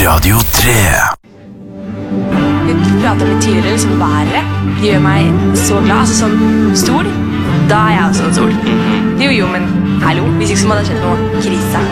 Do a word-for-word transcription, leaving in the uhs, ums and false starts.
Radio tre. Vi pratet litt tidligere, liksom været. Det gjør meg så glad. Altså sånn sol, da er jeg også en sol. Jo, jo, men hallo, hvis ikke så må det ha skjedd noe krise.